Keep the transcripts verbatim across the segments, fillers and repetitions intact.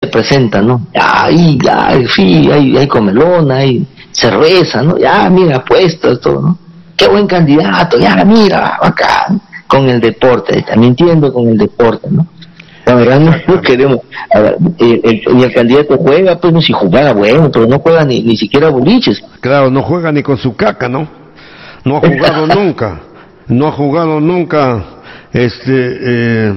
presenta, ¿no? Ahí, ya, sí, hay, hay comelona, hay cerveza, ¿no? Ya, mira, apuestas, todo, ¿no? Qué buen candidato, ya, mira, acá, con el deporte, está mintiendo con el deporte, ¿no? La verdad no, no queremos, a ver, el, el, el candidato juega, pues no, si jugara bueno, pero no juega ni, ni siquiera boliches. Claro, no juega ni con su caca, ¿no? No ha jugado nunca, no ha jugado nunca, este, eh,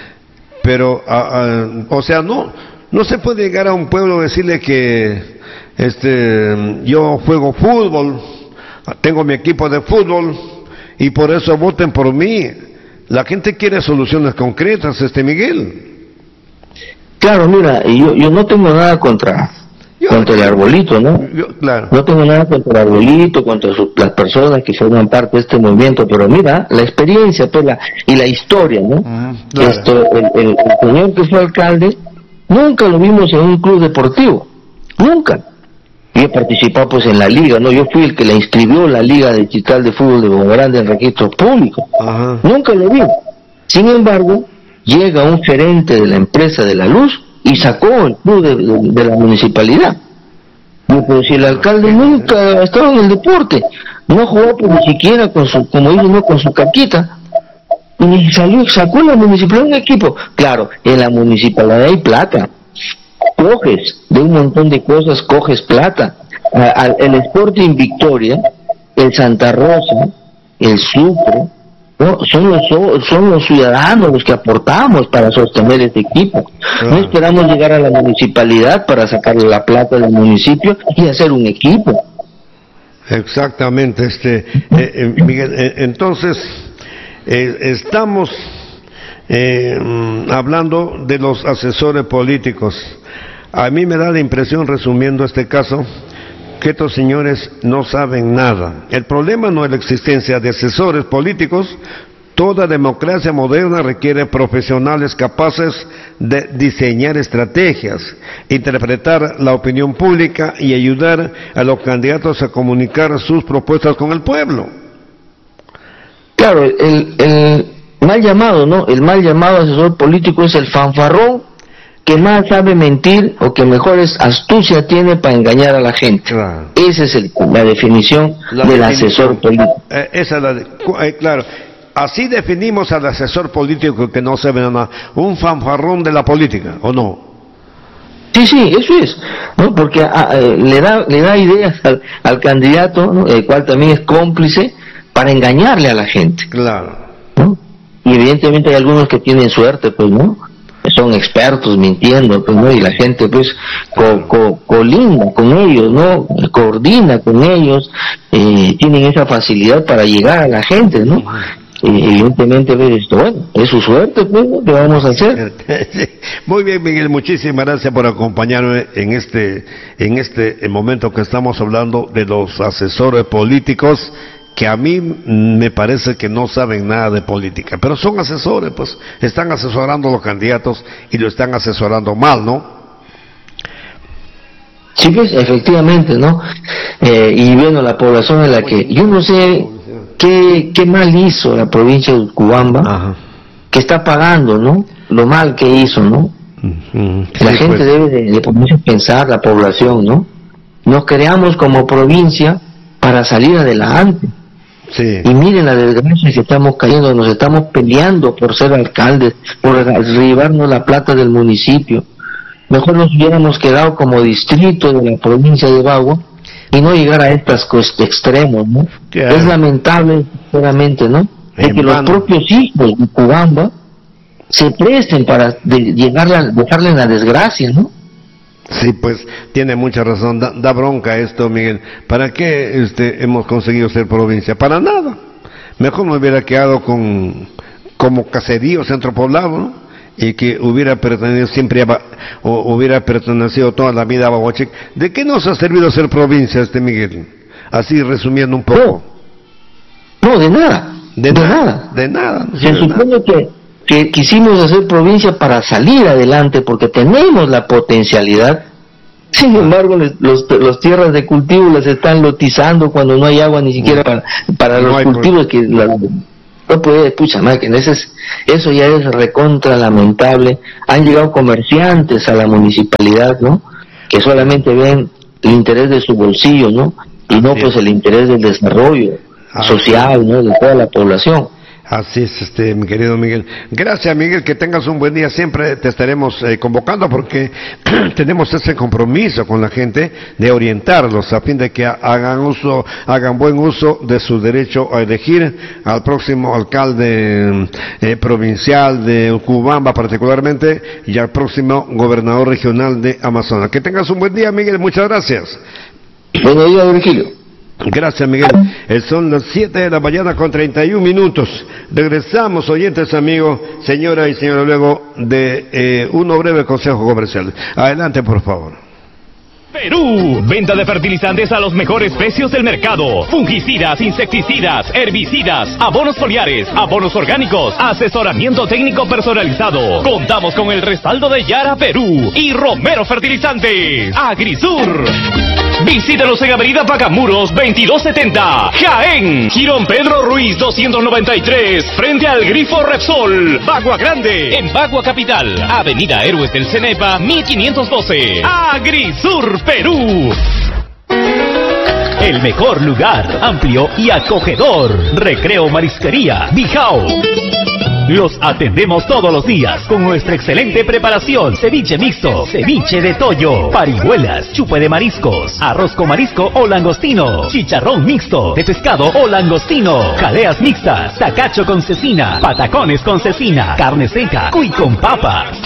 pero, a, a, o sea, no, no se puede llegar a un pueblo y decirle que, este, yo juego fútbol, tengo mi equipo de fútbol y por eso voten por mí. La gente quiere soluciones concretas, este Miguel. Claro, mira, yo, yo no tengo nada contra yo, contra el arbolito, ¿no? Yo, claro. No tengo nada contra el arbolito, contra su, las personas que forman parte de este movimiento, pero mira, la experiencia pues, la, y la historia, ¿no? Uh, claro. Esto, el, el, el señor que fue alcalde, nunca lo vimos en un club deportivo, nunca. Y he participado pues en la liga, ¿no? Yo fui el que la inscribió la Liga Digital de Fútbol de Bobo Grande en registro público. Ajá. Nunca lo vi. Sin embargo, llega un gerente de la empresa de la luz y sacó el club de, de, de la municipalidad. Yo, pero si el alcalde nunca ha estado en el deporte, no jugó pues, ni siquiera con su, como dice, no con su caquita, y salió, sacó la municipalidad un equipo. Claro, en la municipalidad hay plata. Coges de un montón de cosas, coges plata. A, a, el Sporting Victoria, el Santa Rosa, el Sucre, ¿no? son los son los ciudadanos los que aportamos para sostener este equipo. No esperamos llegar a la municipalidad para sacarle la plata del municipio y hacer un equipo. Exactamente, este eh, eh, Miguel, eh, entonces eh, estamos eh, hablando de los asesores políticos. A mí me da la impresión, resumiendo este caso, que estos señores no saben nada. El problema no es la existencia de asesores políticos. Toda democracia moderna requiere profesionales capaces de diseñar estrategias, interpretar la opinión pública y ayudar a los candidatos a comunicar sus propuestas con el pueblo. Claro, el, el mal llamado, ¿no? El mal llamado asesor político es el fanfarrón que más sabe mentir o que mejores astucia tiene para engañar a la gente. Claro. Esa es el, la definición la del definición. asesor político. Eh, esa es la de, eh, claro. Así definimos al asesor político que no sabe nada, un fanfarrón de la política, ¿o no? Sí, sí, eso es, ¿no? Porque a, a, le da le da ideas al, al candidato, ¿no? El cual también es cómplice para engañarle a la gente. Claro. ¿No? Y evidentemente hay algunos que tienen suerte, pues, ¿no? Son expertos mintiendo, pues, ¿no? Y la gente, pues, co, co, colinda con ellos, ¿no? Coordina con ellos, eh, tienen esa facilidad para llegar a la gente, ¿no? Eh, evidentemente, pues, esto, bueno, es su suerte, pues, ¿no? ¿Qué vamos a hacer? Muy bien, Miguel, muchísimas gracias por acompañarme en este, en este momento que estamos hablando de los asesores políticos, que a mí me parece que no saben nada de política, pero son asesores, pues, están asesorando a los candidatos y lo están asesorando mal, ¿no? Sí, pues, efectivamente, ¿no? Eh, y bueno, la población en la que, yo no sé qué, qué mal hizo la provincia de Utcubamba, Ajá. que está pagando, ¿no? Lo mal que hizo, ¿no? Uh-huh. La sí, gente pues. debe de, de ponerse a pensar, la población, ¿no? Nos creamos como provincia para salir adelante. Sí. Y miren la desgracia que estamos cayendo, nos estamos peleando por ser alcaldes, por llevarnos la plata del municipio. Mejor nos hubiéramos quedado como distrito de la provincia de Bagua y no llegar a estos extremos, ¿no? Claro. Es lamentable, sinceramente, ¿no? De que los propios hijos de Cubamba se presten para de, llegar a, dejarle en la desgracia, ¿no? Sí, pues tiene mucha razón, da, da bronca esto, Miguel. ¿Para qué este, hemos conseguido ser provincia? Para nada. Mejor me hubiera quedado con como caserío, centro poblado, ¿no? Y que hubiera pertenecido siempre a, o hubiera pertenecido toda la vida a Baguachic. ¿De qué nos ha servido ser provincia, este Miguel? Así resumiendo un poco. No, no de nada. De, de nada, nada. De nada. Se de supone nada. que que quisimos hacer provincia para salir adelante porque tenemos la potencialidad. Sin embargo, los, los tierras de cultivo las están lotizando cuando no hay agua ni siquiera para, para no los cultivos. Que la, No puede, pucha máquina, ese es, eso ya es recontra lamentable. Han llegado comerciantes a la municipalidad, ¿no? Que solamente ven el interés de su bolsillo, ¿no? Y no pues el interés del desarrollo social, ¿no? De toda la población. Así es, este, mi querido Miguel. Gracias, Miguel, que tengas un buen día. Siempre te estaremos eh, convocando porque tenemos ese compromiso con la gente de orientarlos a fin de que hagan uso, hagan buen uso de su derecho a elegir al próximo alcalde eh, provincial de Ucubamba particularmente y al próximo gobernador regional de Amazonas. Que tengas un buen día, Miguel. Muchas gracias. Buen día, Virgilio. Gracias, Miguel. Eh, son las siete de la mañana con treinta y un minutos. Regresamos, oyentes, amigos, señora y señora, luego de eh, un breve consejo comercial. Adelante, por favor. Perú, venta de fertilizantes a los mejores precios del mercado. Fungicidas, insecticidas, herbicidas, abonos foliares, abonos orgánicos, asesoramiento técnico personalizado. Contamos con el respaldo de Yara Perú y Romero Fertilizantes. Agrisur. Visítanos en Avenida Pacamuros veintidós setenta, Jaén. Girón Pedro Ruiz doscientos noventa y tres, frente al Grifo Repsol, Bagua Grande. En Bagua Capital, Avenida Héroes del Cenepa mil quinientos doce. Agrisur Perú. El mejor lugar, amplio y acogedor. Recreo Marisquería Bijao. Los atendemos todos los días con nuestra excelente preparación. Ceviche mixto, ceviche de toyo, parihuelas, chupe de mariscos, arroz con marisco o langostino, chicharrón mixto de pescado o langostino, jaleas mixtas, tacacho con cecina, patacones con cecina, carne seca, cuy con papas.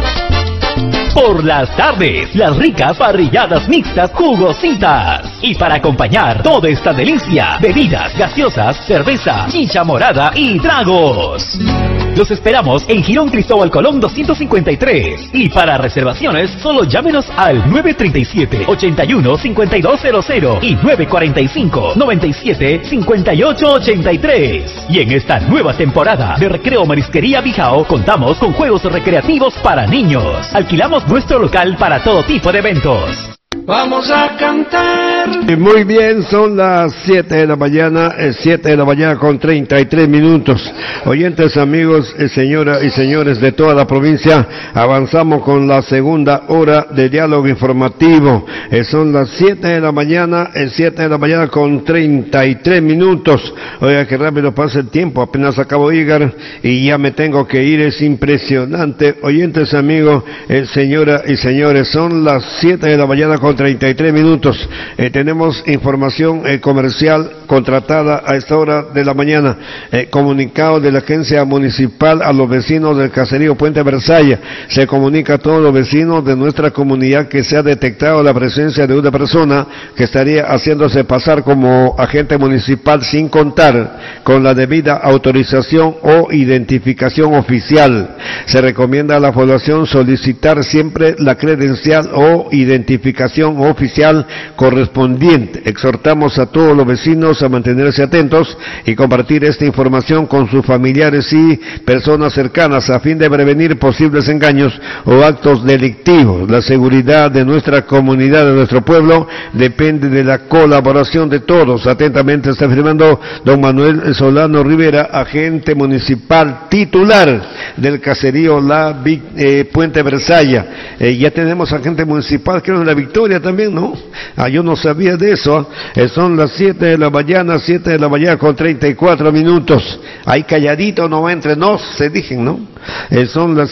Por las tardes, las ricas parrilladas mixtas jugositas. Y para acompañar toda esta delicia, bebidas gaseosas, cerveza, chicha morada y tragos. Los esperamos en Girón Cristóbal Colón doscientos cincuenta y tres. Y para reservaciones, solo llámenos al nueve treinta y siete, ochenta y uno, cincuenta y dos cero cero y nueve cuarenta y cinco, noventa y siete, cincuenta y ocho ochenta y tres. Y en esta nueva temporada de Recreo Marisquería Bijao, contamos con juegos recreativos para niños. Alquilamos nuestro local para todo tipo de eventos. Vamos a cantar. Muy bien, son las siete de la mañana, eh, siete de la mañana con treinta y tres minutos. Oyentes, amigos, eh, señoras y señores de toda la provincia, avanzamos con la segunda hora de diálogo informativo. Eh, son las siete de la mañana, eh, siete de la mañana con treinta y tres minutos. Oiga, que rápido pasa el tiempo, apenas acabo de llegar y ya me tengo que ir, es impresionante. Oyentes, amigos, eh, señoras y señores, son las siete de la mañana con treinta y tres minutos. Eh, tenemos información eh, comercial contratada a esta hora de la mañana. Eh, comunicado de la agencia municipal a los vecinos del caserío Puente Versalla. Se comunica a todos los vecinos de nuestra comunidad que se ha detectado la presencia de una persona que estaría haciéndose pasar como agente municipal sin contar con la debida autorización o identificación oficial. Se recomienda a la población solicitar siempre la credencial o identificación oficial correspondiente. Exhortamos a todos los vecinos a mantenerse atentos y compartir esta información con sus familiares y personas cercanas a fin de prevenir posibles engaños o actos delictivos. La seguridad de nuestra comunidad, de nuestro pueblo, depende de la colaboración de todos. Atentamente está firmando don Manuel Solano Rivera, agente municipal titular del caserío La eh, Puente Versalla. Eh, ya tenemos agente municipal, creo, en La Victoria también, ¿no? Ah, yo no sabía de eso. Eh, son las siete de la mañana, siete de la mañana con treinta y cuatro minutos. Ahí calladito, no, entre nos, se dijen, ¿no? Eh, son las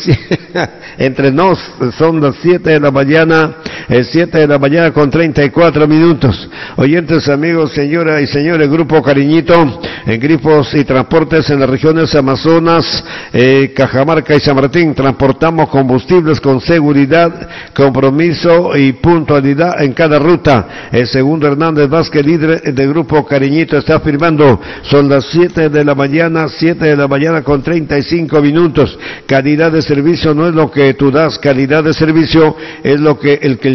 entre nos, son las siete de la mañana, eh, siete de la mañana con treinta y cuatro minutos. Oyentes, amigos, señoras y señores, Grupo Cariñito, en grifos y transportes en las regiones Amazonas, eh, Cajamarca y San Martín, transportamos combustibles con seguridad, compromiso y puntualidad en cada ruta. El segundo Hernández Vázquez, líder del Grupo Cariñito, está firmando. Son las siete de la mañana, siete de la mañana con treinta y cinco minutos. Calidad de servicio no es lo que tú das, calidad de servicio es lo que el que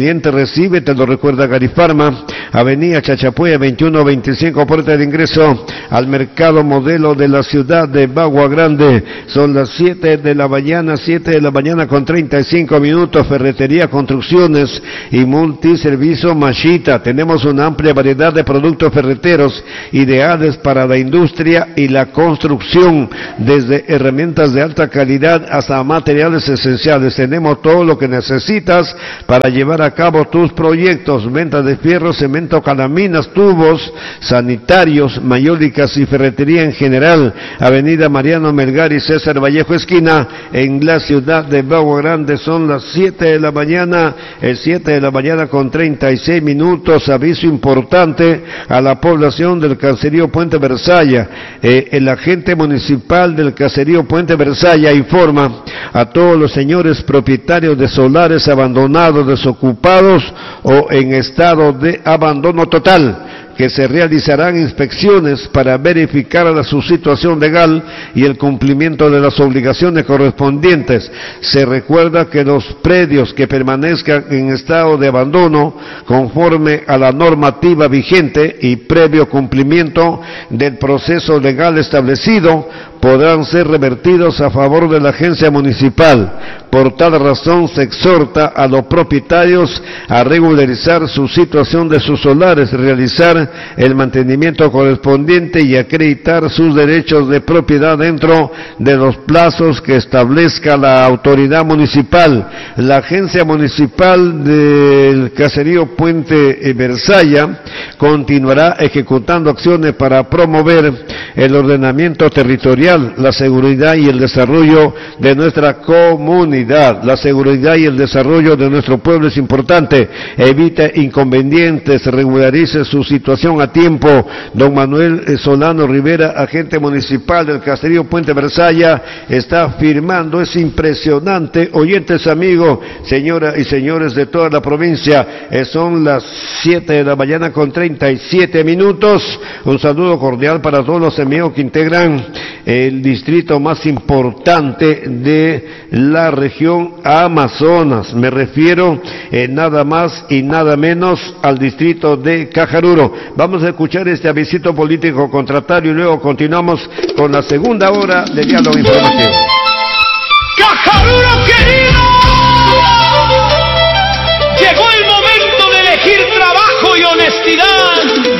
cliente recibe, te lo recuerda Garifarma, Avenida Chachapoya veintiuno veinticinco, puerta de ingreso al mercado modelo de la ciudad de Bagua Grande. Son las siete de la mañana, siete de la mañana con treinta y cinco minutos, Ferretería, Construcciones y Multiservicio Mashita. Tenemos una amplia variedad de productos ferreteros ideales para la industria y la construcción, desde herramientas de alta calidad hasta materiales esenciales. Tenemos todo lo que necesitas para llevar a cabo tus proyectos: venta de fierro, cemento, calaminas, tubos sanitarios, mayólicas y ferretería en general. Avenida Mariano Melgar y César Vallejo esquina, en la ciudad de Bagua Grande. Son las siete de la mañana, el siete de la mañana con treinta y seis minutos. Aviso importante a la población del caserío Puente Versalla. Eh, el agente municipal del caserío Puente Versalla informa a todos los señores propietarios de solares abandonados, desocupados o en estado de abandono total, que se realizarán inspecciones para verificar la, su situación legal y el cumplimiento de las obligaciones correspondientes. Se recuerda que los predios que permanezcan en estado de abandono, conforme a la normativa vigente y previo cumplimiento del proceso legal establecido, podrán ser revertidos a favor de la agencia municipal. Por tal razón se exhorta a los propietarios a regularizar su situación de sus solares, realizar el mantenimiento correspondiente y acreditar sus derechos de propiedad dentro de los plazos que establezca la autoridad municipal. La agencia municipal del caserío Puente Versalla continuará ejecutando acciones para promover el ordenamiento territorial, la seguridad y el desarrollo de nuestra comunidad. La seguridad y el desarrollo de nuestro pueblo es importante. Evite inconvenientes, regularice su situación a tiempo. Don Manuel Solano Rivera, agente municipal del caserío Puente Versalla, está firmando. Es impresionante. Oyentes, amigos, señoras y señores de toda la provincia, eh, son las siete de la mañana con treinta y siete minutos. Un saludo cordial para todos los amigos que integran el distrito más importante de la región Amazonas. Me refiero eh, nada más y nada menos al distrito de Cajaruro. Vamos a escuchar este avisito político contratario y luego continuamos con la segunda hora de diálogo informativo. ¡Cajaruro querido!